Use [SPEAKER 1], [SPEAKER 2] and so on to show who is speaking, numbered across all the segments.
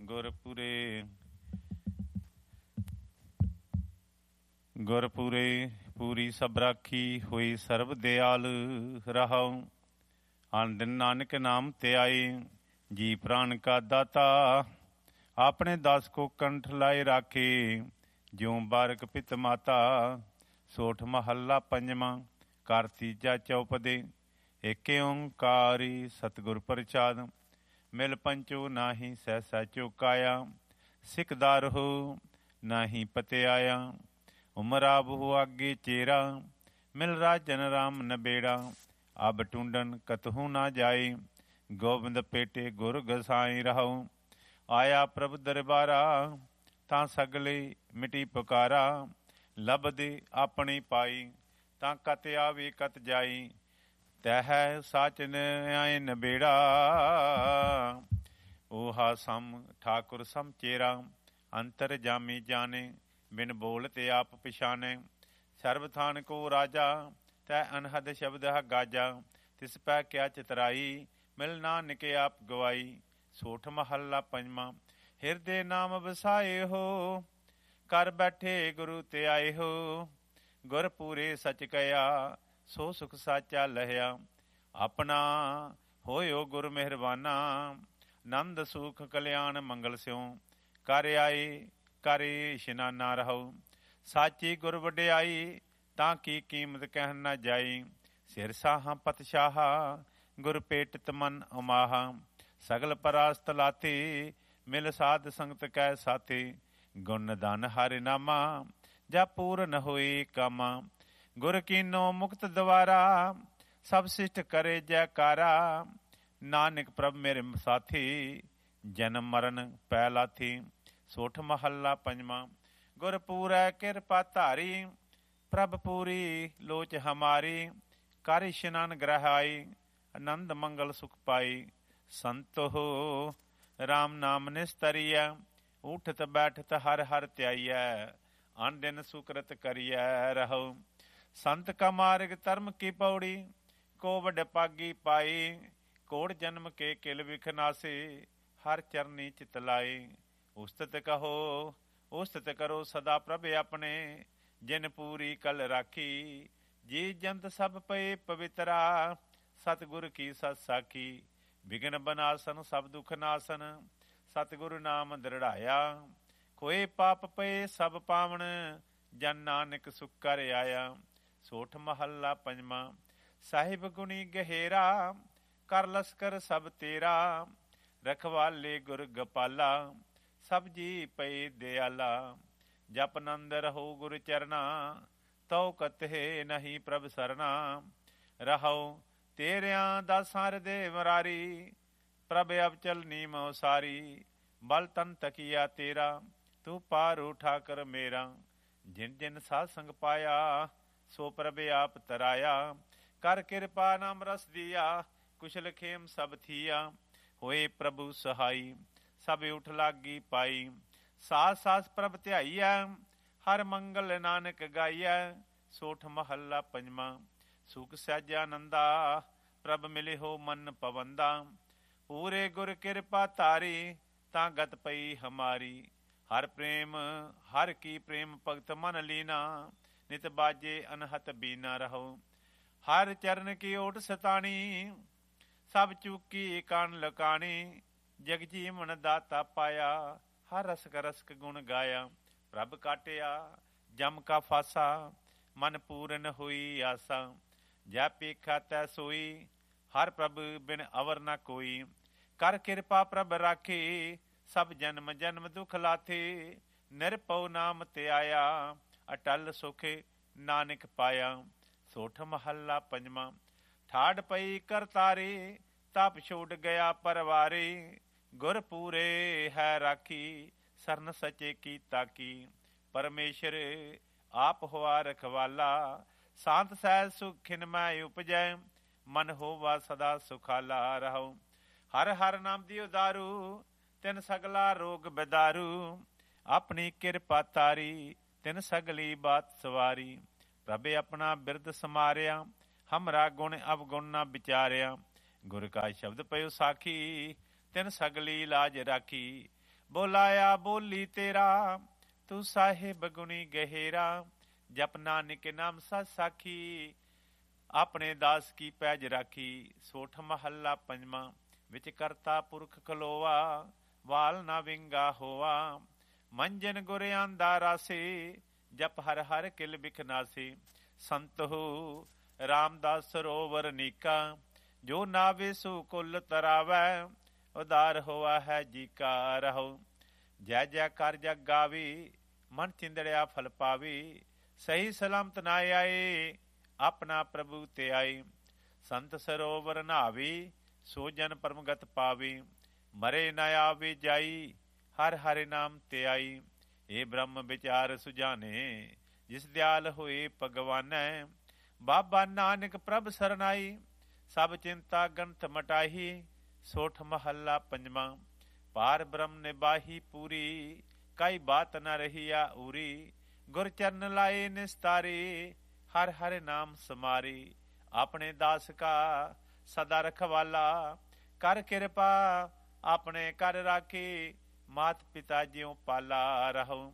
[SPEAKER 1] ਗੁਰਪੂਰੇ ਪੂਰੀ ਸਭ ਰਾਖੀ ਹੋਈ ਸਰਬ ਦਿਆਲ ਰਹਾਉ। ਅਨ ਦਿਨ ਨਾਨਕ ਨਾਮ ਤੇ ਆਏ ਜੀ ਪ੍ਰਾਣ ਕਾ ਦਾਤਾ। ਆਪਣੇ ਦਾਸ ਕੋ ਕੰਠ ਲਾਏ ਰਾਖੇ ਜਿਉ ਬਾਰਕ ਪਿਤ ਮਾਤਾ। ਸੋਠ ਮਹੱਲਾ ਪੰਜਵਾਂ ਘਰ ਤੀਜਾ ਚੌਪਦੇ। ਏਕ ਓੰਕਾਰੀ ਸਤਿਗੁਰ ਪ੍ਰਸਾਦ ਮਿਲ ਪੰਚੋ ਨਾਹੀ ਸਹਿਸਾ ਚੁਕਾਇਆ। ਸਿੱਖਦਾ ਰਹੋ ਨਾਹੀ ਪਤਿਆਇਆ ਉਮਰਾ ਬਹੁ ਆਗੇ ਚੇਰਾ। ਮਿਲ ਰਾਜਨ ਰਾਮ ਨਬੇੜਾ ਅਬ ਟੁੰਡਨ ਕਤਹੂ ਨਾ ਜਾਏ। ਗੋਬਿੰਦ ਪੇਟੇ ਗੁਰ ਗਸਾਈ ਰਹੋ ਆਇਆ ਪ੍ਰਭ ਦਰਬਾਰਾ। ਤਾਂ ਸਗਲੇ ਮਿਟੀ ਪੁਕਾਰਾ ਲੱਭਦੇ ਆਪਣੀ ਪਾਈ। ਤਾਂ ਕਤ ਆਵੇ ਕਤ ਜਾਈ ਤਹਿ ਸਾਚ ਨਿਆਏ ਨਬੇੜਾ। ਓਹਾ ਸਮ ਠਾਕੁਰ ਸਮ ਚੇਰਾ ਅੰਤਰ ਜਾਮੀ ਜਾਣੇ। ਬਿਨ ਬੋਲ ਤੇ ਆਪ ਪਛਾਣੇ ਸਰਬ ਥਾਨ ਕੋ ਰਾਜਾ। ਤੈ ਅਨਹਦ ਸ਼ਬਦ ਗਾਜਾ ਤਿਸ ਪੈ ਕਿਆ ਚਤਰਾਈ। ਮਿਲ ਨਾਨਕ ਆਪ ਗਵਾਈ। ਸੋਠ ਮਹੱਲਾ ਪੰਜਵਾਂ ਹਿਰਦੇ ਨਾਮ ਵਸਾਏ ਹੋ ਕਰ ਬੈਠੇ ਗੁਰੂ ਤੇ ਆਏ ਹੋ। ਗੁਰ ਪੂਰੇ ਸਚ ਕਹਿਆ ਸੋ ਸੁਖ ਸਾਚਾ ਲਹਿਆ। ਆਪਣਾ ਹੋਇਓ ਗੁਰ ਮਿਹਰਬਾਨਾ ਨੰਦ ਸੁਖ ਕਲਿਆਣ ਮੰਗਲ ਸਿਉ। ਕਰ ਆਏ ਕਰ ਇਸ਼ਨਾਨਾ ਰਹੋ ਸਾਚੀ ਗੁਰ ਵਡਿਆਈ। ਤਾਂ ਕੀ ਕੀਮਤ ਕਹਿਣ ਨਾ ਜਾਈ। ਸਿਰ ਸਾਹਾਂ ਪਤਸ਼ਾਹਾ ਗੁਰ ਭੇਟਤ ਮਨ ਉਮਾਹਾ। ਸਗਲ ਪਰਾਸਤ ਲਾਤੀ ਮਿਲ ਸਾਧ ਸੰਗਤ ਕੈ ਸਾਥੀ। ਗੁਣ ਦਾਨ ਹਰਿ ਨਾਮਾ ਜਾ ਪੂਰਨ ਹੋਈ ਕਾਮਾ। ਗੁਰ ਕੀਨੋ ਮੁਕਤ ਦਵਾਰਾ ਸਭ ਸਿਸ਼ਟ ਕਰੇ ਜੈਕਾਰਾ। ਨਾਨਕ ਪ੍ਰਭ ਮੇਰੇ ਸਾਥੀ ਜਨਮ ਮਰਨ ਪੈ ਲਾਥੀ। ਸੋਠ ਮਹੱਲਾ ਪੰਜਵਾਂ ਗੁਰ ਪੂਰੈ ਕਿਰਪਾ ਧਾਰੀ ਪ੍ਰਭ ਪੂਰੀ ਲੋਚ ਹਮਾਰੀ। ਕਰ ਇਸ਼ਨਾਨ ਗ੍ਰਹਾਈ ਆਨੰਦ ਮੰਗਲ ਸੁਖ ਪਾਈ। ਸੰਤੋ ਰਾਮ ਨਾਮ ਨਿਸਤਰੀਐ ਉਠਤ ਬੈਠਤ ਹਰ ਹਰ ਧਿਆਈਐ। ਅਨ ਦਿਨ ਸੁਕਰਤ ਕਰੀਐ ਰਹੋ ਸੰਤ ਕਾ ਮਾਰਗ ਧਰਮ ਕੀ ਪੌੜੀ। ਕੋ ਵਡ ਪਾਗੀ ਪਾਈ ਕੋੜ ਜਨਮ ਕੇ ਕਿਲ ਵਿਖਨਾਸੇ। ਹਰ ਚਰਨੀ ਚਿਤ ਲਾਏ ਉਸਤਤ ਕਹੋ ਉਸਤਤ ਕਰੋ ਸਦਾ ਪ੍ਰਭ ਆਪਣੇ। ਜਿਨ ਪੂਰੀ ਕਲ ਰਾਖੀ ਜੀ ਜੰਤ ਸਭ ਪਏ ਪਵਿੱਤਰਾ। ਸਤਿਗੁਰ ਕੀ ਸਤ ਸਾਖੀ ਵਿਗਨ ਬਨਾਸਨ ਸਭ ਦੁਖ ਨਾਸਨ। ਸਤਿਗੁਰ ਨਾਮ ਦ੍ਰਿੜਾਇਆ ਕੋਏ ਪਾਪ ਪਏ ਸਭ ਪਾਵਨ। ਜਨ ਨਾਨਕ ਸੁਖ ਕਰ ਆਇਆ। ਸੋਠ ਮਹੱਲਾ ਪੰਜਵਾਂ ਸਾਹਿਬ ਗੁਣੀ ਗਹਿਰਾ ਕਰ ਲਸਕਰ ਸਭ ਤੇਰਾ। ਰਖਵਾਲੇ ਗੁਰ ਗਪਾਲਾ ਸਭ ਜੀ ਪਏ ਦਿਆਲਾ। ਜਪ ਨੰਦ ਰਹੋ ਗੁਰ ਚਰਨਾ ਤਉ ਕਤਹਿ ਨਹੀਂ ਪ੍ਰਭ ਸਰਨਾ। ਰਹੋ ਤੇਰਿਆਂ ਦਾਸਾਂ ਹਿਰਦੇ ਮਰਾਰੀ ਪ੍ਰਭ ਅਵਚਲ ਨੀਮ ਉਸਾਰੀ। ਬਲ ਤਨ ਤਕੀਆ ਤੇਰਾ ਤੂੰ ਪਾਰੂ ਠਾਕਰ ਮੇਰਾ। ਜਿਨ ਜਿਨ ਸਾਧ ਸੰਗ ਪਾਇਆ ਸੋ ਪ੍ਰਭ ਆਪ ਤਰਾਇਆ। ਕਰ ਕਿਰਪਾ ਨਾਮ ਰਸ ਦੀਆ ਕੁਸ਼ਲ ਖੇਮ ਸਭ ਥੀਆ। ਹੋਏ ਪ੍ਰਭੂ ਸਹਾਈ ਸਭ ਉਠ ਲਾਗੀ ਪਾਈ। ਸਾਸ ਸਾਸ ਪ੍ਰਭ ਧਿਆਈਐ ਹਰ ਮੰਗਲ ਨਾਨਕ ਗਾਈਐ। ਸੋਠ ਮਹੱਲਾ ਪੰਜਵਾਂ ਸੁਖ ਸਹਿਜ ਆਨੰਦਾ ਪ੍ਰਭ ਮਿਲੇ ਹੋ ਮਨ ਪਵੰਦਾ। ਪੂਰੇ ਗੁਰ ਕਿਰਪਾ ਧਾਰੀ ਤਾਂ ਗਤ ਪਈ ਹਮਾਰੀ। ਹਰ ਪ੍ਰੇਮ ਹਰ ਕੀ ਪ੍ਰੇਮ ਭਗਤ ਮਨ ਲੀਨਾ। ਨਿਤ ਬਾਜੇ ਅਨਹਤ ਬੀਨਾ ਰਹੋ ਹਰ ਚਰਨ ਕੀ ਓਟ ਸਤਾਣੀ। ਸਭ ਚੂਕੀ ਕਾਨ ਲਕਾਣੀ ਜਗ ਜੀਵਨ ਦਾਤਾ ਪਾਇਆ। ਹਰ ਰਸਕ ਰਸਕ ਗੁਣ ਗਾਇਆ ਪ੍ਰਭ ਕਾਟਿਆ ਜਮ ਕਾ ਫਾਸਾ। ਮਨ ਪੂਰਨ ਹੋਈ ਆਸਾ ਜੈ ਪੇਖਾ ਤੈ ਸੋਈ। ਹਰ ਪ੍ਰਭ ਬਿਨ ਅਵਰ ਨਾ ਕੋਈ। ਕਰ ਕਿਰਪਾ ਪ੍ਰਭ ਰਾਖੀ ਸਭ ਜਨਮ ਜਨਮ ਦੁਖ ਲਾਥੀ। ਨਿਰਭਉ ਨਾਮ ਤੇ ਆਇਆ ਅਟਲ ਸੁਖ ਨਾਨਕ ਪਾਇਆ। ਸੋਠ ਮਹੱਲਾ ਪੰਜਵਾਂ ਠਾੜ ਪਈ ਕਰਤਾਰੀ ਤਪ ਛੋੜ ਗਿਆ ਪਰਵਾਰੀ। ਗੁਰ ਪੂਰੇ ਹੈ ਰਾਖੀ ਸਰਨ ਸਚੇ ਕੀ ਤਾਕੀ। ਪਰਮੇਸ਼ਰ ਆਪ ਹੋਆ ਰਖਵਾਲਾ ਸਾਂਤ ਸਹਿਜ ਸੁਖਿਨ ਮੈਂ ਉਪਜੈ। ਮਨ ਹੋਵਾ ਸਦਾ ਸੁਖਾਲਾ ਰਹੋ ਹਰ ਹਰ ਨਾਮ ਦੀ ਉਦਾਰੂ। ਤਿਨ ਸਗਲਾ ਰੋਗ ਬਿਦਾਰੂ ਆਪਣੀ ਕਿਰਪਾ ਤਾਰੀ। ਤਿਨ ਸਗਲੀ ਬਾਤ ਸਵਾਰੀ ਪ੍ਰਭ ਆਪਣਾ ਬਿਰਦ ਸਮਾਰਿਆ। ਹਮਰਾ ਗੁਣ ਅਵਗੁਣ ਨਾ ਵਿਚਾਰਿਆ। ਗੁਰ ਕਾ ਸ਼ਬਦ ਪਇਓ ਸਾਖੀ ਤਿਨ ਸਗਲੀ ਲਾਜ ਰਾਖੀ। ਬੋਲਾਇਆ ਬੋਲੀ ਤੇਰਾ, ਤੂੰ ਸਾਹਿਬ ਗੁਣੀ ਗਹਿਰਾ। ਜਪ ਨਾਨਕ ਨਾਮ ਸਤ ਸਾਖੀ, ਆਪਣੇ ਦਾਸ ਕੀ ਪੈਜ ਰਾਖੀ। ਸੋਠ ਮਹੱਲਾ ਪੰਜਵਾਂ। ਵਿੱਚ ਕਰਤਾ ਪੁਰਖ ਖਲੋਆ, ਵਾਲ ਨਾ ਵਿੰਗਾ ਹੋਆ। ਮੰਜਨ ਗੁਰ ਆਂਦਾ ਰਾਸੇ, ਜਪ ਹਰ ਹਰ ਕਿਲ ਬਿਖਨਾਸੇ। ਸੰਤਹੁ ਰਾਮਦਾਸ ਸਰੋਵਰ ਨੀਕਾ, ਜੋ ਨਾਵੇ ਸੋ ਕੁਲ ਤਰਾਵੈ। ਉਦਾਰ ਹੋਆ ਹੈ ਜੀ ਕਾ ਰਹੋ। ਜੈ ਜੈ ਕਰ ਜਗ ਗਾਵੇ, ਮਨ ਚਿੰਦੜਿਆ ਫਲ ਪਾਵੇ। ਸਹੀ ਸਲਾਮਤ ਨਾ ਆਏ, ਆਪਣਾ ਪ੍ਰਭੂ ਤੇ ਆਏ। ਸੰਤ ਸਰੋਵਰ ਨਹਾਵੇ, ਸੋ ਜਨ ਪਰਮਗਤ ਪਾਵੇ। ਮਰੇ ਨਾ ਆਵੇ ਜਾਈ, ਹਰ ਹਰਿ ਨਾਮ ਤੇ ਆਈ। ਇਹ ਬ੍ਰਹਮ ਵਿਚਾਰ ਸੁਝਾਨੇ, ਜਿਸ ਦਿਆਲ ਹੋਏ ਭਗਵਾਨੈ। ਬਾਬਾ ਨਾਨਕ ਪ੍ਰਭ ਸਰਨਾਈ, ਸਭ ਚਿੰਤਾ ਗੰਠ ਮਟਾਹੀ। ਸੋਠ ਮਹੱਲਾ ਪੰਜਵਾਂ। ਪਾਰ ਬ੍ਰਹਮ ਨਿਬਾਹੀ ਪੂਰੀ, ਕਾਈ ਬਾਤ ਨ ਰਹੀਆ ਊਰੀ। ਗੁਰ ਚਰਨ ਲਾਏ ਨਿਸਤਾਰੇ, ਹਰ ਹਰ ਨਾਮ ਸਮਾਰੇ। ਆਪਣੇ ਦਾਸ ਕਾ ਸਦਾ ਰਖਵਾਲਾ, ਕਰ ਕਿਰਪਾ ਆਪਣੇ ਕਰ ਰਾਖੇ। ਮਾਤ ਪਿਤਾ ਜਿਉ ਪਾਲਾ ਰਹੋ।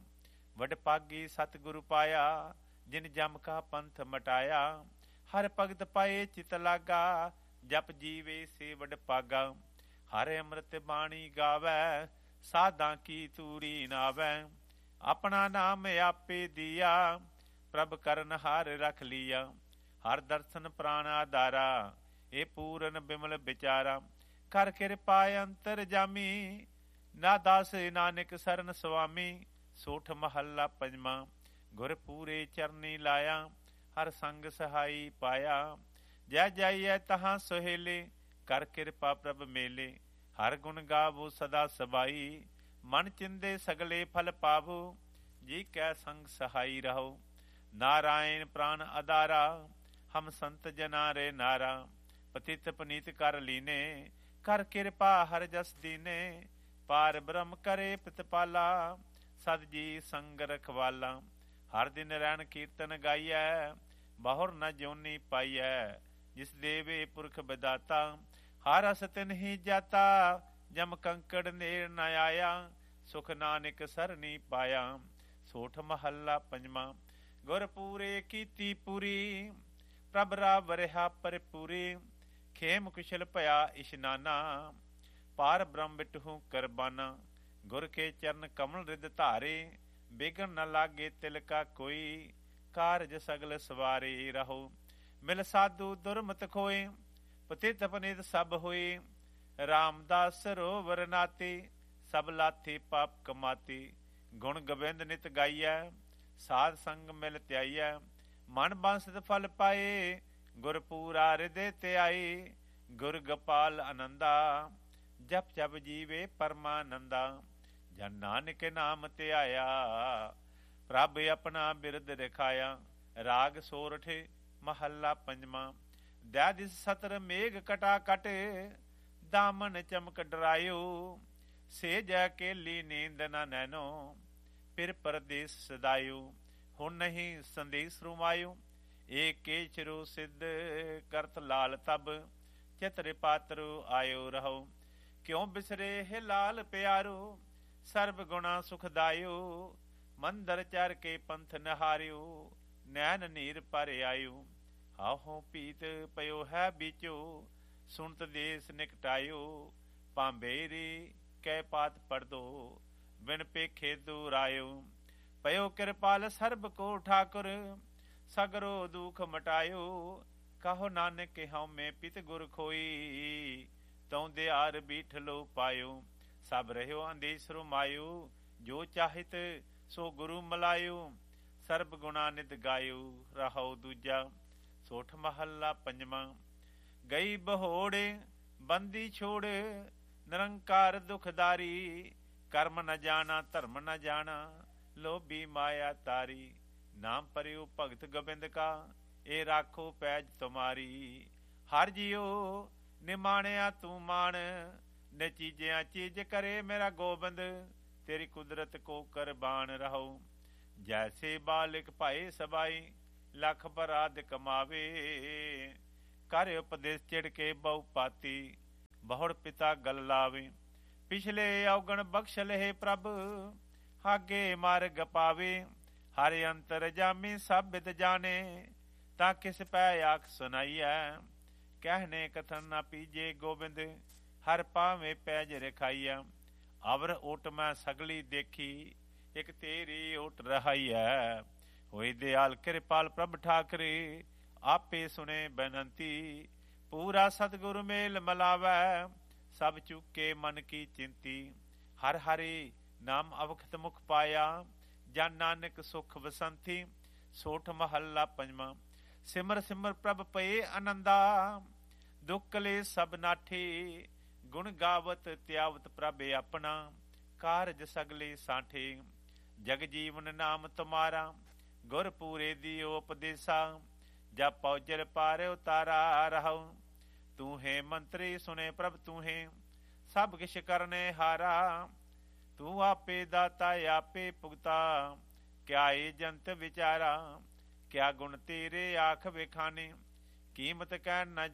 [SPEAKER 1] ਵਡਭਾਗੀ ਸਤਿਗੁਰੂ ਪਾਇਆ, ਜਿਨ ਜਮ ਕਾ ਪੰਥ ਮਟਾਇਆ। ਹਰ ਭਗਤ ਪਾਏ ਚਿਤ ਲਾਗਾ, ਜਪ ਜੀਵੇ ਸੇ ਵਡਭਾਗਾ। ਹਰ ਅੰਮ੍ਰਿਤ ਬਾਣੀ ਗਾਵੈ, ਸਾਧਾਂ ਕੀ ਤੂੜੀ ਨਾਵੈ। ਆਪਣਾ ਨਾਮ ਆਪੇ ਦੀਆ, ਪ੍ਰਭ ਕਰਨ ਹਾਰ ਰਖ ਲੀਆ। ਹਰ ਦਰਸ਼ਨ ਪ੍ਰਾਣ ਆਧਾਰਾ, ਇਹ ਪੂਰਨ ਬਿਮਲ ਵਿਚਾਰਾ। ਕਰ ਕਿਰਪਾ ਅੰਤਰ ਜਾਮੀ, ਨਾ ਦਾਸ ਨਾਨਕ ਸਰਨ ਸੁਆਮੀ। ਸੋਠ ਮਹੱਲਾ ਪੰਜਵਾਂ। ਗੁਰ ਪੂਰੇ ਚਰਨੀ ਲਾਇਆ, ਹਰ ਸੰਗ ਸਹਾਈ ਪਾਇਆ। ਜੈ ਜਾਈਐ ਤਹਾਂ ਸੁਹੇਲੇ, ਕਰ ਕਿਰਪਾ ਪ੍ਰਭ ਮੇਲੇ। ਹਰ ਗੁਣ ਗਾਵੋ ਸਦਾ ਸਬਾਈ, ਮਨ ਚਿੰਦੇ ਸਗਲੇ ਫਲ ਪਾਵੋ। ਜੀ ਕੈ ਸੰਗ ਸਹਾਈ ਰਹੋ। ਨਾਰਾਇਣ ਪ੍ਰਾਨ ਆਧਾਰਾ, ਹਮ ਸੰਤ ਜਨਾ ਰੇ ਨਾਰਾ। ਪਤਿਤ ਪਨੀਤ ਕਰ ਲੀਨੇ, ਕਰ ਕਿਰਪਾ ਹਰ ਜਸ ਦੀਨੇ। ਪਾਰ ਬ੍ਰਹਮ ਕਰੇ ਪ੍ਰਤਪਾਲਾ, ਸਦ ਜੀ ਸੰਗ ਰਖਵਾਲਾ। ਹਰ ਦਿਨ ਰਹਿਣ ਕੀਰਤਨ ਗਾਈਐ, ਬਹੁਰ ਨ ਜਿਉਨੀ ਪਾਈਐ। ਜਿਸ ਦੇਵੇ ਪੁਰਖ ਵਿਦਾਤਾ, ਹਰ ਅਸ ਤਿਨ ਹੀ ਜਾਤਾ। ਜਮ ਕੰਕੜ ਨੇੜ ਨ ਆਇਆ, ਸੁਖ ਨਾਨਕ ਸਰਨੀ ਪਾਇਆ। ਸੋਠ ਮਹੱਲਾ ਪੰਜਵਾਂ। ਗੁਰ ਪੂਰੇ ਕੀਤੀ ਪੂਰੀ, ਪ੍ਰਭ ਰਾਵ ਰਿਹਾ ਭਰਪੂਰੀ। ਖੇਮ ਕੁਸ਼ਲ ਭਇਆ ਇਸ਼ਨਾਨਾ, ਪਾਰ ਬ੍ਰਹਮ ਬਿਟਹੂ ਕਰਬਾਨਾ। ਗੁਰ ਕੇ ਚਰਨ ਕਮਲ ਰਿਦ ਧਾਰੇ, ਬਿਗਨ ਨ ਲਾਗੇ ਤਿਲ ਕਾ ਕੋਈ। ਕਾਰਜ ਸਗਲ ਸਵਾਰੇ ਰਹੋ। ਮਿਲ ਸਾਧੂ ਦੁਰਮਤ ਖੋਏ, ਪਤਿਤ ਪਨੀਤ ਸਭ ਹੋਏ। ਰਾਮਦਾਸ ਸਰੋਵਰ ਨਾਤੇ, ਸਭ ਲਾਥੇ ਪਾਪ ਕਮਾਤੇ। ਗੁਣ ਗੋਬਿੰਦ ਨਿਤ ਗਾਈਐ, ਸਾਧ ਸੰਗ ਮਿਲ ਧਿਆਈਐ। ਮਨ ਬਾਂਸਤ ਫਲ ਪਾਏ, ਗੁਰ ਪੂਰਾ ਹਿਰਦੇ ਤੇ ਆਏ। ਗੁਰ ਗੋਪਾਲ ਆਨੰਦਾ, ਜਪ ਜਪ ਜੀਵੇ ਪਰਮਾਨੰਦਾ। ਜਨ ਨਾਨਕ ਨਾਮ ਤੇ ਆਇਆ, ਪ੍ਰਭ ਆਪਣਾ ਬਿਰਦ ਰਖਾਇਆ। ਰਾਗ ਸੋਰਠ ਮਹੱਲਾ ਪੰਜਵਾਂ। ਦੈ ਦਿਸ ਸਤਰ ਮੇਘ ਕਟਾ ਕਟ, ਦਾਮਨ ਚਮਕ ਡਰਾਇਓ। ਸੇ ਜੈ ਕੇਲੀ ਨੀਂਦ ਨਾ ਨੈਨੋ, ਫਿਰ ਪਰਦੇਸ ਸਦਾਇਓ। ਹੁਣ ਨਹੀਂ ਸੰਦੇਸ ਰੁਮਾਇਓ, ਏਕੇ ਚਿਰੋ ਸਿੱਧ ਕਰਤ ਲਾਲ ਤਬ। ਚਿਤਰ ਪਾਤਰੋ ਆਇਓ ਰਹੋ। ਕਿਉ ਬਿਸਰੇ ਹੈ ਲਾਲ ਪਿਆਰੋ, ਸਰਬ ਗੁਣਾ ਸੁਖਦਾਇਓ। ਮੰਦਰ ਚਰ ਕੇ ਪੰਥ ਨਹਾਰਿਓ, ਨੈਣ ਨੀਰ ਪਰ ਆਇਓ। ਹਾਹੋ ਪੀਤ ਪਇਓ ਹੈ ਬੀਚੋ, ਸੁਣਤ ਦੇਸ ਨਿਕਟਾਇਓ। ਭਾਂਬੇਰੀ ਕੈ ਪਾਤ ਪੜਦੋ, ਬਿਨ ਪੇਖੇ ਦੂਰ ਆਇਓ। ਪਇਓ ਕਿਰਪਾਲ ਸਰਬ ਕੋ ਠਾਕੁਰ, ਸਗਰੋ ਦੁਖ ਮਟਾਇਓ। ਕਹੋ ਨਾਨਕ ਹਉਮੈ ਪਿਤ ਗੁਰ ਖੋਈ, ਤਉ ਦਿਆਰ ਬੀਠਲੋ ਪਾਇਓ। ਸਭ ਰਹਿਓ ਅੰਦੇਸਰੋ ਮਾਇਓ, ਜੋ ਚਾਹਿਤ ਸੋ ਗੁਰੂ ਮਲਾਇਓ। ਸਰਬ ਗੁਣਾ ਨਿਤ ਗਾਇਓ, ਰਹੋ ਦੂਜਾ। ਸੋਠ ਮਹੱਲਾ ਪੰਜਵਾਂ। ਗਈ ਬਹੋੜੇ ਬੰਦੀ ਛੋੜ, ਨਿਰੰਕਾਰ ਦੁਖਦਾਰੀ। ਕਰਮ ਨ ਜਾਣਾ ਧਰਮ ਨ ਜਾਣਾ, ਲੋਭੀ ਮਾਇਆ ਤਾਰੀ। ਨਾਮ ਪਰਿਓ ਭਗਤ ਗੋਬਿੰਦ ਕਾ, ਇਹ ਰਾਖੋ ਪੈਜ ਤੁਮਾਰੀ। ਹਰ ਜੀਓ ਨਿਮਾਣਿਆ ਤੂੰ ਮਾਣ, ਨੇ ਚੀਜ਼ਿਆਂ ਚੀਜ਼ ਕਰੇ ਮੇਰਾ ਗੋਬਿੰਦ। ਤੇਰੀ ਕੁਦਰਤ ਕੋ ਕਰਬਾਨ ਰਹੋ। ਜੈਸੇ ਬਾਲਿਕ ਭਾਏ ਸਬਾਈ, ਲੱਖ ਬਰਾਦ ਕਮਾਵੇ। ਕਰ ਉਪਦੇਸ਼ ਚਿੜ ਕੇ ਬਹੁ ਪਾਤੀ, ਬਹੁੜ ਪਿਤਾ ਗਲ ਲਾਵੇ। ਪਿਛਲੇ ਔਗਣ ਬਖਸ਼ ਲਹੇ ਪ੍ਰਭ, ਆਗੇ ਮਾਰਗ ਪਾਵੇ। ਹਰ ਅੰਤਰ ਜਾਮੀ ਸਭ ਬਿਦ ਜਾਣੇ, ਤਾਂ ਕਿਸ ਪੈ ਆਖ ਸੁਣਾਈਐ। ਕਹਿਨੇ ਕਥਨ ਨਾ ਪੀਜੇ ਗੋਬਿੰਦ, ਹਰ ਪਾਵੇਂ ਪੈਜ ਰਖਾਈਐ। ਅਵਰ ਓਟ ਮੈਂ ਸਗਲੀ ਦੇਖੀ, ਇੱਕ ਤੇਰੀ ਓਟ ਰਹਾਈਐ। ਹੋਈ ਦਿਆਲ ਕਿਰਪਾਲ ਪ੍ਰਭ ਠਾਕਰੇ, ਆਪੇ ਸੁਣੇ ਬੇਨੰਤੀ। ਪੂਰਾ ਸਤਿਗੁਰ ਮੇਲ ਮਲਾਵੈ, ਸਭ ਚੁੱਕੇ ਮਨ ਕੀ ਚਿੰਤੀ। ਹਰ ਹਰਿ ਨਾਮ ਅਵਖਤ ਮੁਖ ਪਾਇਆ, ਜਨ ਨਾਨਕ ਸੁਖ ਵਸੰਤੀ। ਸੋਠ ਮਹੱਲਾ ਪੰਜਵਾਂ। ਸਿਮਰ ਸਿਮਰ ਪ੍ਰਭ ਪਏ ਆਨੰਦਾ, ਦੁਖ ਕਲੇ ਸਭ ਨਾਠੇ। ਗੁਣ ਗਾਵਤ ਧਿਆਵਤ ਪ੍ਰਭ ਆਪਣਾ, ਕਾਰਜ ਸਗਲੇ ਸਾਠੇ। ਜਗ ਜੀਵਨ ਨਾਮ ਤੁਮਾਰਾ, ਗੁਰ ਪੂਰੇ ਦਿਓ ਉਪਦੇਸਾ। ਜਬ ਪੌਜਰ ਪਾਰ ਉਤਾਰਾ ਰਹੋ, ਤੂੰ ਹੈ ਮੰਤਰੀ ਸੁਨੇ ਪ੍ਰਭ ਤੂੰ ਹੈ, ਸਭ ਕਿਛ ਕਰਨੇ ਹਾਰਾ। ਤੂੰ ਆਪੇ ਦਾਤਾ ਆਪੇ ਭੁਗਤਾ, ਕਿਆ ਏ ਜੰਤ ਵਿਚਾਰਾ। ਕਿਆ ਗੁਣ ਤੇਰੇ ਆਖ ਵੇਖਾਨੇ, ਕੀਮਤ ਕਹਿ ਨ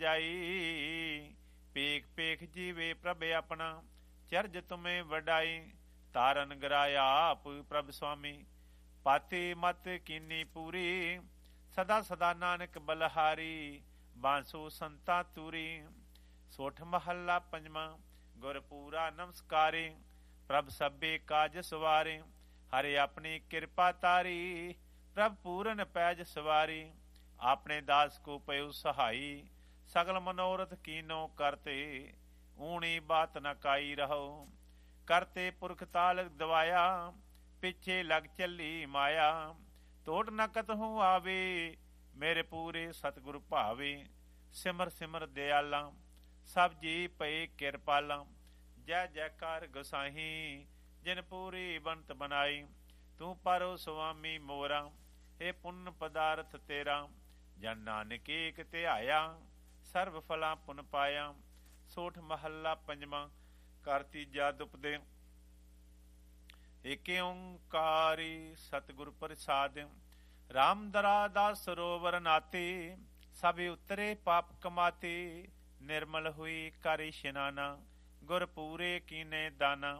[SPEAKER 1] ਜਾਈ। ਪੇਖ ਪੇਖ ਜੀਵੇ ਪ੍ਰਭ ਆਪਣਾ, ਚਰਜ ਤੁਮੇ ਵਡਾਈ। ਤਾਰਨ ਗਰਾਇਆ ਆਪ ਪ੍ਰਭ ਸੁਆਮੀ, ਪਾਤੀ ਮਤ ਕੀਨੀ ਪੂਰੀ। ਸਦਾ ਸਦਾ ਨਾਨਕ ਬਲਹਾਰੀ, ਬਾਂਸੋ ਸੰਤਾ ਤੂਰੀ। ਸੋਠ ਮਹੱਲਾ ਪੰਜਵਾਂ। ਗੁਰ ਪੂਰਾ ਨਮਸਕਾਰੇ, ਪ੍ਰਭ ਸਭੇ ਕਾਜ ਸਵਾਰੇ। ਹਰਿ ਆਪਣੀ ਕਿਰਪਾ ਤਾਰੀ, ਪ੍ਰਭ ਪੂਰਨ ਪੈਜ ਸਵਾਰੀ। ਆਪਣੇ ਦਾਸ ਕੋ ਪਇਓ ਸਹਾਈ, ਸਗਲ ਮਨੋਰਥ ਕੀਨੋ ਕਰਤੇ। ਊਣੀ ਬਾਤ ਨ ਕਾਈ ਰਹੋ, ਕਰਤੇ ਪੁਰਖ ਤਾਲ ਦਵਾਇਆ। ਪਿੱਛੇ ਲਗ ਚੱਲੀ ਮਾਇਆ, ਤੋੜ ਨ ਕਤਹੁ ਆਵੇ। ਮੇਰੇ ਪੂਰੇ ਸਤਿਗੁਰ ਭਾਵੇ, ਸਿਮਰ ਸਿਮਰ ਦਿਆਲਾ। ਸਭ ਜੀ ਪਏ ਕਿਰਪਾਲਾ, ਜੈ ਜੈਕਾਰ ਗੁਸਾਹੀ। ਜਿਨ ਪੂਰੀ ਬੰਤ ਬਨਾਈ, ਤੂੰ ਪਰੋ ਸੁਆਮੀ ਮੋਰਾ। ਇਹ ਪੁੰਨ ਪਦਾਰਥ ਤੇਰਾ, ਜਨ ਨਾਨਕ ਏਕ ਧਿਆਇਆ। ਸਰਬ ਫਲਾਂ ਪੁਨ ਪਾਇਆ। ਸੋਠ ਮਹੱਲਾ ਪੰਜਵਾਂ। ਕਰ ਤੀਜਾ ਦੁਪਦੇ। ਏਕ ਓੰਕਾਰੀ ਸਤਿਗੁਰ ਪ੍ਰਸਾਦਿ, ਰਾਮ ਦਰਾ ਦਾ ਸਰੋਵਰ ਨਾਤੇ। ਸਭ ਉਤਰੇ ਪਾਪ ਕਮਾਤੇ, ਨਿਰਮਲ ਹੋਈ ਕਰ ਇਸ਼ਨਾਨਾ। ਗੁਰ ਪੂਰੇ ਕੀਨੇ ਦਾਨਾ,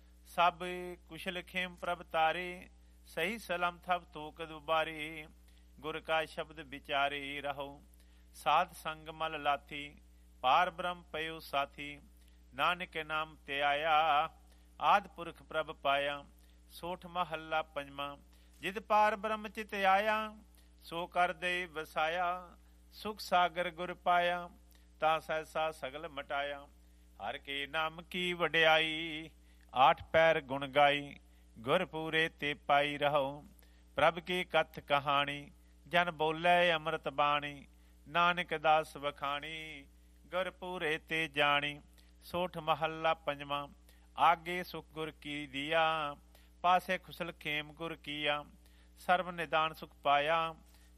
[SPEAKER 1] ਸਭ ਕੁਸ਼ਲ ਖੇਮ ਪ੍ਰਭ ਤਾਰੇ। ਸਹੀ ਸਲਮ ਥਬ ਤੋਕ ਦੁਬਾਰੇ, ਗੁਰ ਕਾ ਸ਼ਬਦ ਵਿਚਾਰੇ ਰਹੋ। ਸਾਧ ਸੰਗ ਮਲ ਲਾਥੀ, ਪਾਰ ਬ੍ਰਹਮ ਪਇਓ ਸਾਥੀ। ਨਾਨਕ ਨਾਮ ਤੇ ਆਇਆ, ਆਦ ਪੁਰਖ ਪ੍ਰਭ ਪਾਇਆ। ਸੋਠ ਮਹੱਲਾ ਪੰਜਵਾਂ। ਜਿਤ ਪਾਰ ਬ੍ਰਹਮ ਚਿਤ ਆਇਆ, ਸੋ ਕਰ ਦੇ ਵਸਾਇਆ। ਸੁਖ ਸਾਗਰ ਗੁਰ ਪਾਇਆ, ਤਾਂ ਸਹਿਸਾ ਸਗਲ ਮਟਾਇਆ। ਹਰ ਕੇ ਨਾਮ ਕੀ ਵਡਿਆਈ, ਆਠ ਪੈਰ ਗੁਣ ਗਾਈ। ਗੁਰ ਪੂਰੇ ਤੇ ਪਾਈ ਰਹੋ, ਪ੍ਰਭ ਕੀ ਕਥ ਕਹਾਣੀ। ਜਨ ਬੋਲੇ ਅੰਮ੍ਰਿਤ ਬਾਣੀ, ਨਾਨਕ ਦਾਸ ਵਖਾਣੀ। ਗੁਰ ਪੂਰੇ ਤੇ ਜਾਣੀ। ਸੋਠ ਮਹੱਲਾ ਪੰਜਵਾਂ। ਆਗੇ ਸੁਖ ਗੁਰ ਕੀ ਦੀਆ, ਪਾਸੇ ਖੁਸਲ ਖੇਮ ਗੁਰ ਕੀਆ। ਸਰਬ ਨਿਦਾਨ ਸੁਖ ਪਾਇਆ,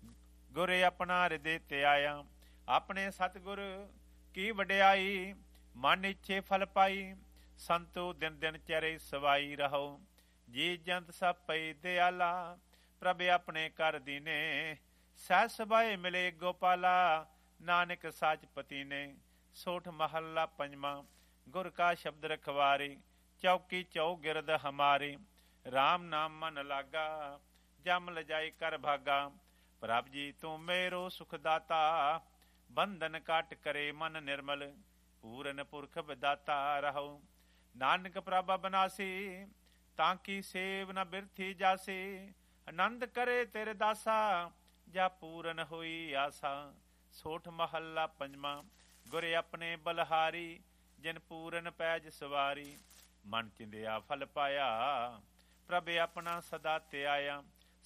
[SPEAKER 1] ਗੁਰ ਆਪਣਾ ਹਿਰਦੇ ਤੇ ਆਇਆ। ਆਪਣੇ ਸਤਿਗੁਰ ਕੀ ਵਡਿਆਈ, ਮਨ ਇੱਛੇ ਫਲ ਪਾਈ। ਸੰਤੋ ਦਿਨ ਦਿਨ ਚਰੇ ਸਵਾਈ ਰਹੋ, ਜੀ ਜੰਤ ਸਭ ਪਈ ਦਿਆਲਾ। ਪ੍ਰਭ ਆਪਣੇ ਕਰ ਦੀਨੇ, ਸਹਿ ਸਭਾਏ ਮਿਲੇ ਗੋਪਾਲਾ। ਨਾਨਕ ਸਾਚ ਪਤੀ ਨੇ। ਸੋਠ ਮਹੱਲਾ ਪੰਜਵਾਂ। ਗੁਰ ਕਾ ਸ਼ਬਦ ਰਖਵਾਰੇ, ਚੌਕੀ ਚੌ ਗਿਰਦ ਹਮਾਰੇ। ਰਾਮ ਨਾਮ ਮਨ ਲਾਗਾ, ਜਮ ਲਜਾਈ ਕਰ ਭਾਗਾ। ਪ੍ਰਭ ਜੀ ਤੂੰ ਮੇਰੋ ਸੁਖ ਦਾਤਾ, ਬੰਧਨ ਕਾਟ ਕਰੇ ਮਨ ਨਿਰਮਲ। ਪੂਰਨ ਪੁਰਖ ਵਿਦਾਤਾ ਰਹੋ, ਨਾਨਕ ਪ੍ਰਭ ਬਨਾਸੀ। ਤਾਂ ਕੀ ਸੇਵ ਨ ਬਿਰਥੀ ਜਾਸੇ, ਆਨੰਦ ਕਰੇ ਤੇਰੇ ਦਾਸਾ। ਜਾ ਪੂਰਨ ਹੋਈ ਆਸਾ। ਸੋਠ ਮਹੱਲਾ ਪੰਜਵਾਂ। ਗੁਰ ਆਪਣੇ ਬਲਹਾਰੀ, ਜਿਨ ਪੂਰਨ ਪੈਜ ਸਵਾਰੀ। ਮਨ ਚਿੰਦਿਆ ਫਲ ਪਾਇਆ, ਪ੍ਰਭ ਆਪਣਾ ਸਦਾ ਧਿਆਇਆ।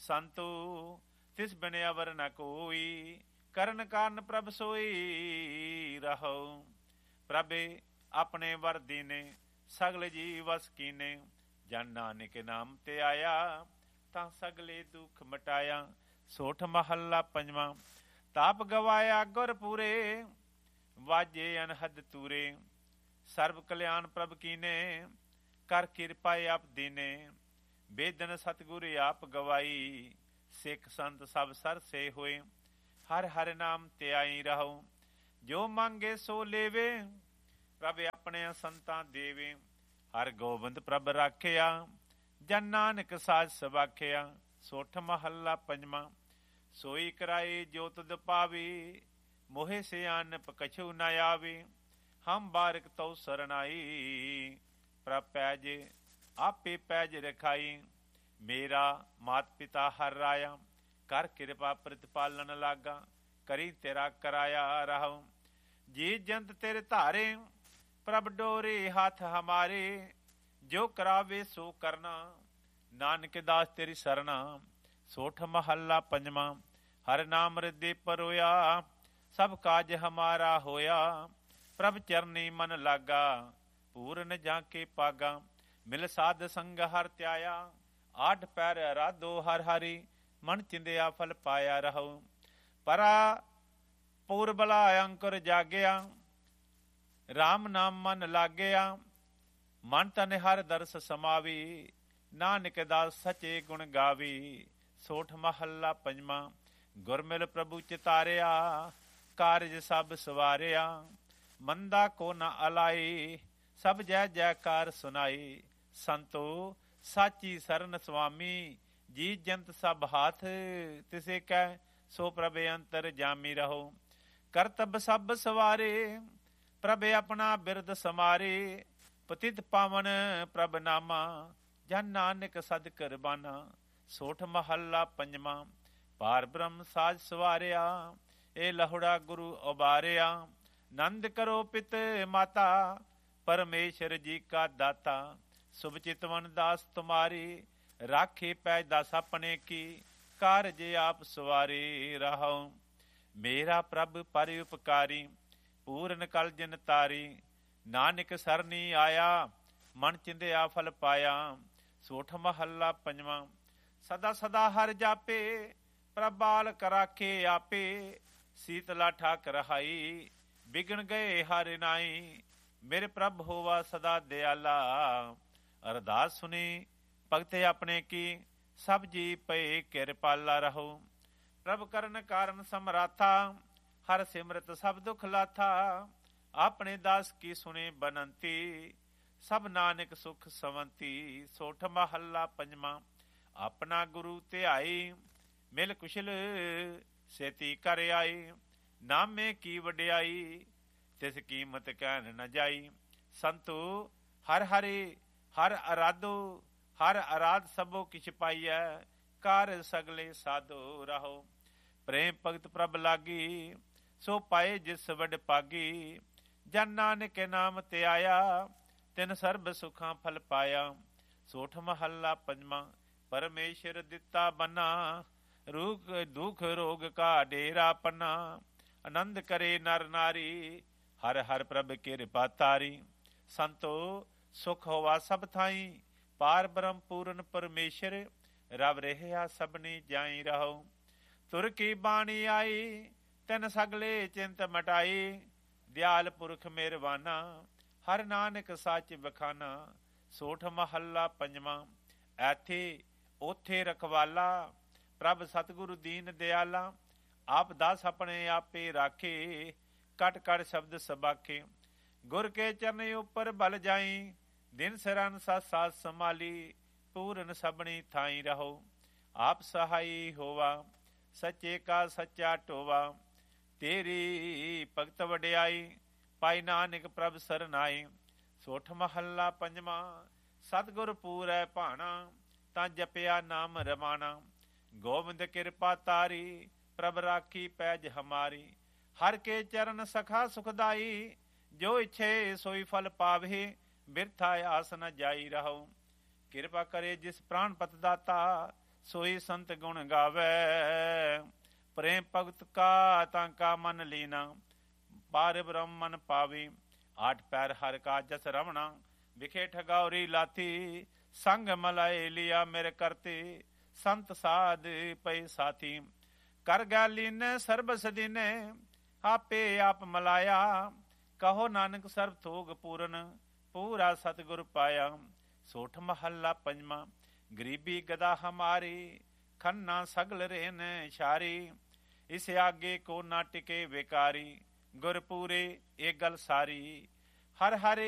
[SPEAKER 1] ਸੰਤੋ ਤਿਸ ਬਿਨ ਅਵਰ ਨ ਕੋਈ, ਕਰਨ ਕਾਰਨ ਪ੍ਰਭ ਸੋਈ ਰਹੋ। ਪ੍ਰਭ ਆਪਣੇ ਵਰ ਦੀਨੇ, ਸਗਲ ਜੀ ਵਸ ਕੀਨੇ। ਜਨ ਨਾਨਕ ਨਾਮ ਤੇ ਆਇਆ, ਤਾਂ ਸਗਲੇ ਦੁੱਖ ਮਟਾਇਆ। ਸੋਠ ਮਹੱਲਾ ਪੰਜਵਾਂ। ਤਾਪ ਗਵਾਇਆ ਗੁਰ ਪੂਰੇ, ਵਾਜੇ ਅਨਹਦ ਤੂਰੇ। ਸਰਬ ਕਲਿਆਣ ਪ੍ਰਭ ਕੀਨੇ, ਕਰ ਕਿਰਪਾ ਆਪ ਦੀਨੇ। ਬੇਦਨ ਸਤਿਗੁਰ ਆਪ ਗਵਾਈ, ਸਿੱਖ ਸੰਤ ਸਭ ਸਰਸੇ ਹੋਏ। ਹਰ ਹਰ ਨਾਮ ਤੇ ਆਈ ਰਹੋ, ਜੋ ਮੰਗੇ ਸੋ ਲੇਵੇ। ਪ੍ਰਭ ਆਪਣੇ ਸੰਤਾਂ ਦੇਵੇ, ਹਰ ਗੋਬਿੰਦ ਪ੍ਰਭ ਰਾਖਿਆ, ਜਨ ਨਾਨਕ ਸਾਜ ਸਵਾਖਿਆ। ਸੋਠ ਮਹੱਲਾ ਪੰਜਵਾਂ। ਸੋਈ ਕਰਾਏ ਜੋ ਤੁਧ ਪਾਵੀ, ਮੋਹਿ ਸਿਆਣਪ ਕਛੂ ਨ ਆਵੇ। ਹਮ ਬਾਰਿਕ ਤਉ ਸਰਨਾਈ, ਪ੍ਰਭ ਪੈਜ ਆਪੇ ਪੈਜ ਰਖਾਈ। ਮੇਰਾ ਮਾਤ ਪਿਤਾ ਹਰ ਰਾਇਆ, ਕਰ ਕਿਰਪਾ ਪ੍ਰਤਿਪਾਲਨ ਲਾਗਾ। ਕਰੀ ਤੇਰਾ ਕਰਾਇਆ ਰਹੋ, ਜੀ ਜੰਤ ਤੇਰੇ ਧਾਰੇ। ਪ੍ਰਭ ਡੋਰੇ ਹੱਥ ਹਮਾਰੇ, ਜੋ ਕਰਾਵੇ ਸੋ ਕਰਨਾ। ਨਾਨਕ ਦਾਸ ਤੇਰੀ ਸਰਣਾ। ਸੋਠ ਮਹੱਲਾ ਪੰਜਵਾਂ। ਹਰ ਨਾਮ ਹਿਰਦੇ ਪਰੋਇਆ, ਸਭ ਕਾਜ ਹਮਾਰਾ ਹੋਇਆ। ਪ੍ਰਭ ਚਰਨੀ ਮਨ ਲਾਗਾ, ਪੂਰਨ ਜਾ ਕੇ ਪਾਗਾ। ਮਿਲ ਸਾਧ ਸੰਗ ਹਰ ਧਿਆਇਆ, ਆਠ ਪੈਰ ਅਰਾਧੋ ਹਰ ਹਰੀ। ਮਨ ਚਿੰਦਿਆ ਫਲ ਪਾਇਆ ਰਹੋ, ਪਰਾ ਪੂਰਬਲਾ ਅੰਕੁਰ ਜਾਗਿਆ। ਰਾਮ ਨਾਮ ਮਨ ਲਾਗਿਆ, ਮਨ ਤਨ ਹਰ ਦਰਸ ਸਮਾਵੀ। ਨਾਨਕ ਦਾਸ ਸਚੇ ਗੁਣ ਗਾਵੀ। ਸੋਠ ਮਹੱਲਾ ਪੰਜਵਾਂ। ਗੁਰ ਮਿਲ ਪ੍ਰਭੂ ਚਿਤਾਰਿਆ, ਕਾਰਜ ਸਭ ਸਵਾਰਿਆ। ਮੰਦਾ ਕੋ ਨ ਅਲਾਈ, ਸਭ ਜੈ ਜੈਕਾਰ ਸੁਨਾਈ। ਸੰਤੋ ਸਾਚੀ ਸਰਨ ਸੁਆਮੀ, ਜੀ ਜੰਤ ਸਭ ਹਾਥ ਤਿਸੇ ਕੈ। ਸੋ ਪ੍ਰਭ ਅੰਤਰ ਜਾਮੀ ਰਹੋ, ਕਰਤਬ ਸਭ ਸਵਾਰੇ। ਪ੍ਰਭ ਆਪਣਾ ਬਿਰਦ ਸਮਾਰੇ, ਪਤਿਤ ਪਾਵਨ ਪ੍ਰਭ ਨਾਮਾ। ਜਨ ਨਾਨਕ ਸਦ ਕਰਬਾਨਾ। ਸੋਠ ਮਹੱਲਾ ਪੰਜਵਾਂ। ਪਾਰ ਬ੍ਰਹਮ ਸਾਜ ਸਵਾਰਿਆ, ਇਹ ਲਹੁੜਾ ਗੁਰੂ ਉਬਾਰਿਆ। ਨੰਦ ਕਰੋ ਪਿਤ ਮਾਤਾ, ਪਰਮੇਸ਼ਰ ਜੀ ਕਾ ਦਾਤਾ। ਸੁਭ ਚਿਤਵਨ ਦਾਸ ਤੁਮਾਰੀ, ਰਾਖੇ ਪੈਜ ਦਾਸ ਆਪਣੇ ਕੀ। ਕਾਰਜ ਆਪ ਸਵਾਰੇ ਰਹੋ, ਮੇਰਾ ਪ੍ਰਭ ਪਰ ਉਪਕਾਰੀ। ਪੂਰਨ ਕਲ ਜਨ ਤਾਰੀ, ਨਾਨਕ ਸਰਨੀ ਆਇਆ। ਮਨ ਚਿੰਦਿਆ ਫਲ ਪਾਇਆ। ਸੋਠ ਮਹੱਲਾ ਪੰਜਵਾਂ। ਸਦਾ ਸਦਾ ਹਰ ਜਾਪੇ, ਪ੍ਰਭ ਬਾਲਕ ਰਾਖੇ ਆਪੇ। ਸੀਤਲਾ ਠਾਕ ਰਹਾਈ, ਬਿਗਨ ਗਏ ਹਰਿ ਨਾਈ। ਮੇਰੇ ਪ੍ਰਭ ਹੋਵਾ ਸਦਾ ਦਿਆਲਾ, ਅਰਦਾਸ ਸੁਣੀ ਭਗਤ ਆਪਣੇ ਕੀ। ਸਭ ਜੀ ਪਏ ਕਿਰਪਾਲਾ ਰਹੋ, ਪ੍ਰਭ ਕਰਨ ਕਾਰਨ ਸਮਰਾਥਾ। ਹਰ ਸਿਮਰਤ ਸਭ ਦੁਖ ਲਾਥਾ, ਆਪਣੇ ਦਾਸ ਕੀ ਸੁਣੇ ਬਨੰਤੀ। ਸਭ ਨਾਨਕ ਸੁਖ ਸਵੰਤੀ। ਸੋਠ ਮਹੱਲਾ ਪੰਜਵਾਂ। ਆਪਣਾ ਗੁਰੂ ਧਿਆਈ, ਮਿਲ ਕੁਸ਼ਲ ਸੇਤੀ ਕਰ ਆਈ। ਨਾਮੇ ਕੀ ਵਡਿਆਈ, ਤਿਸ ਕੀਮਤ ਕਹਿਣ ਨ ਜਾਈ। ਸੰਤੋ ਹਰ ਹਰੇ ਹਰ ਅਰਾਧੋ, ਹਰ ਅਰਾਧ ਸਭੋ ਕਿਛ ਪਾਈਐ। ਕਾਰਜ ਸਗਲੇ ਸਾਧੋ ਰਹੋ, ਪ੍ਰੇਮ ਭਗਤ ਪ੍ਰਭ ਲਾਗੀ। ਸੋ ਪਾਏ ਜਿਸ ਵਡ ਪਾਗੀ। ਜਨ ਨਾਨਕ ਨਾਮ ਤੇ ਆਇਆ, ਤਿਨ ਸਰਬ ਸੁਖਾਂ ਫਲ ਪਾਇਆ। ਸੋਠ ਮਹੱਲਾ ਪੰਜਵਾਂ। ਪਰਮੇਸ਼ਰ ਦਿੱਤਾ ਬੰਨਾ, ਰੂਖ ਦੁਖ ਰੋਗ ਕਾ ਡੇਰਾ ਪੰਨਾ। ਆਨੰਦ ਕਰੇ ਨਰ ਨਾਰੀ, ਹਰ ਹਰ ਪ੍ਰਭ ਕਿਰਪਾ ਤਾਰੀ। ਸੰਤੋ ਸੁਖ ਹੋਵਾ ਸਭ ਥਾਈ, ਪਾਰ ਬ੍ਰਹਮ ਪੂਰਨ ਪਰਮੇਸ਼ਰ। ਰਵ ਰਹਿਆ ਸਭਨੀ ਜਾਈ ਰਹੋ, ਤੁਰ ਕੀ ਬਾਣੀ ਆਈ। ਤਿਨ ਸਗਲੇ ਚਿੰਤ ਮਟਾਈ, ਦਿਆਲ ਪੁਰਖ ਮਿਹਰਬਾਨਾ। ਹਰ ਨਾਨਕ ਸੱਚ ਬਖਾਨਾ। ਸੋਠ ਮਹੱਲਾ ਪੰਜਵਾਂ। ਐਥੇ ਓਥੇ ਰਖਵਾਲਾ, ਪ੍ਰਭ ਸਤਿਗੁਰੂ ਦੀਨ ਦਿਆਲਾ। ਆਪ ਦਾਸ ਆਪਣੇ ਆਪੇ ਰਾਖੇ, ਕਟ ਕਟ ਸ਼ਬਦ ਸਬਾਖੇ। ਗੁਰ ਕੇ ਚਰਨ ਉੱਪਰ ਬਲ ਜਾਈ, ਦਿਨ ਸਰਨ ਸਤ ਸਾਥ ਸੰਭਾਲੀ। ਪੂਰਨ ਸਭਨੀ ਥਾਈ ਰਹੋ, ਆਪ ਸਹਾਈ ਹੋਵਾ। ਸੱਚੇ ਕਾ ਸੱਚਾ ਟੋਵਾ, ਤੇਰੀ ਭਗਤ ਵਡਿਆਈ। ਪਾਈ ਨਾਨਕ ਪ੍ਰਭ ਸਰਨਾਈ। ਸੋਠ ਮਹੱਲਾ ਪੰਜਵਾਂ। ਸਤਿਗੁਰ ਪੂਰੈ ਭਾਣਾ, ਤਾਂ ਜਪਿਆ ਨਾਮ ਰਮਾਣਾ। ਗੋਬਿੰਦ ਕਿਰਪਾ ਤਾਰੀ, ਪ੍ਰਭ ਰਾਖੀ ਪੈਜ ਹਮਾਰੀ। ਹਰ ਕੇ ਚਰਨ ਸਖਾ ਸੁਖਦਾਈ, ਜੋ ਇੱਛੇ ਸੋਈ ਫਲ ਪਾਵੇ। ਬਿਰਥਾ ਆਸ ਨ ਜਾਈ ਰਹੋ, ਕਿਰਪਾ ਕਰੇ ਜਿਸ ਪ੍ਰਾਣ ਪਤ ਦਾਤਾ। ਸੋਈ ਸੰਤ ਗੁਣ ਗਾਵੇ, ਪ੍ਰੇਮ ਭਗਤ ਕਾ ਤਾਂ ਕਾ ਮਨ ਲੀਨਾ। ਪਾਰ ਬ੍ਰਹਮ ਮਨ ਪਾਵੇ, ਆਠ ਪੈਰ ਹਰ ਕਾ ਜਸ ਰਵਣਾ। ਵਿਖੇ ਠਗੌਰੀ ਲਾਥੀ, ਸੰਗ ਮਲਾਏ ਲਿਆ ਮੇਰੇ ਕਰਤੇ। ਸੰਤ ਸਾਧ ਪਏ ਸਾਥੀ, ਕਰ ਗਿਆ ਲੀਨੇ ਸਰਬ ਸਦੀਨੇ। ਆਪੇ ਆਪ ਮਲਾਇਆ, ਕਹੋ ਨਾਨਕ ਸਰਬ ਥੋਗ ਪੂਰਨ। ਪੂਰਾ ਸਤਿਗੁਰ ਪਾਇਆ। ਸੋਠ ਮਹੱਲਾ ਪੰਜਵਾਂ। ਗਰੀਬੀ ਗਦਾ ਹਮਾਰੀ, ਖੰਨਾ ਸਗਲ ਰਹਿਨ ਛਾਰੀ। ਇਸ ਆਗੇ ਕੋ ਨਾ ਟਿਕੇ ਵਿਕਾਰੀ, ਗੁਰ ਪੂਰੇ ਇਹ ਗਲ ਸਾਰੀ। ਹਰ ਹਰੇ